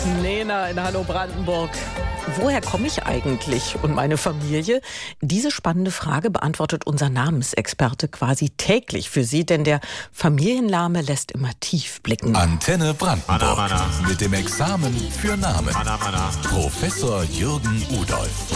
Nena in Hallo Brandenburg. Woher komme ich eigentlich und meine Familie? Diese spannende Frage beantwortet unser Namensexperte quasi täglich für Sie, denn der Familienname lässt immer tief blicken. Antenne Brandenburg mit dem Examen für Namen. Professor Jürgen Udolph.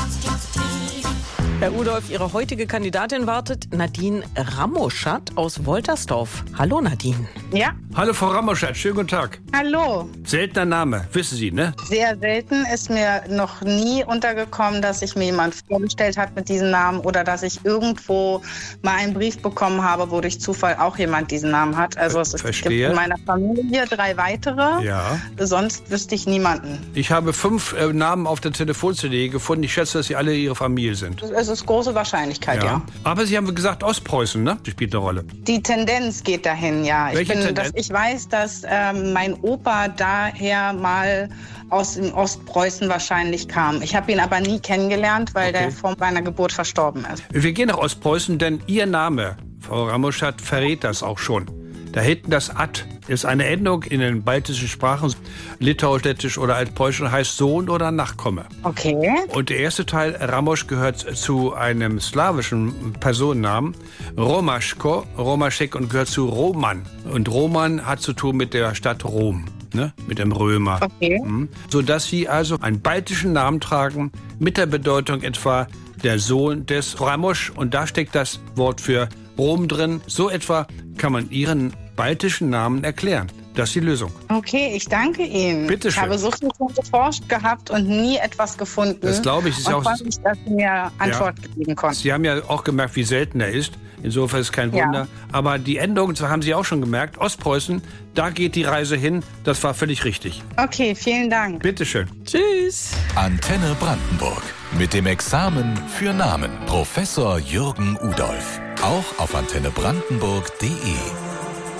Herr Udolph, Ihre heutige Kandidatin wartet Nadine Ramoschat aus Woltersdorf. Hallo Nadine. Ja, Hallo Frau Ramoschat, schönen guten Tag. hallo. Seltener Name, wissen Sie, ne? Sehr selten ist mir noch nie untergekommen, dass sich mir jemand vorgestellt hat mit diesem Namen oder dass ich irgendwo mal einen Brief bekommen habe, wo durch Zufall auch jemand diesen Namen hat. Also es gibt Verstehe. in meiner Familie 3 weitere. Ja. Sonst wüsste ich niemanden. Ich habe 5 Namen auf der Telefon-CD gefunden. Ich schätze, dass sie alle Ihre Familie sind. Es ist große Wahrscheinlichkeit, ja. Aber Sie haben gesagt, Ostpreußen, ne? Das spielt eine Rolle. Die Tendenz geht dahin, ja. Welche Tendenz? Ich weiß, dass mein Opa daher mal aus dem Ostpreußen wahrscheinlich kam. Ich habe ihn aber nie kennengelernt, weil der vor meiner Geburt verstorben ist. Wir gehen nach Ostpreußen, denn Ihr Name, Frau Ramoschat, verrät das auch schon. Da hinten das At ist eine Endung in den baltischen Sprachen, Litauisch, Lettisch oder Altpreußisch, und heißt Sohn oder Nachkomme. Okay. Und der erste Teil, Ramosch, gehört zu einem slawischen Personennamen, Romaschko, Romaschek, und gehört zu Roman. Und Roman hat zu tun mit der Stadt Rom, ne? Mit dem Römer. Okay. Sodass sie also einen baltischen Namen tragen, mit der Bedeutung etwa der Sohn des Ramosch. Und da steckt das Wort für Rom drin. So etwa kann man Ihren baltischen Namen erklären. Das ist die Lösung. Okay, ich danke Ihnen. Bitte schön. Ich habe so viel geforscht gehabt und nie etwas gefunden. Das glaube ich. Ist und auch, freue mich, dass Sie mir Antwort geben konnten. Sie haben ja auch gemerkt, wie selten er ist. Insofern ist es kein Wunder. Ja. Aber die Endung, das haben Sie auch schon gemerkt, Ostpreußen, da geht die Reise hin. Das war völlig richtig. Okay, vielen Dank. Bitte schön. Tschüss. Antenne Brandenburg mit dem Examen für Namen. Professor Jürgen Udolph. Auch auf antennebrandenburg.de.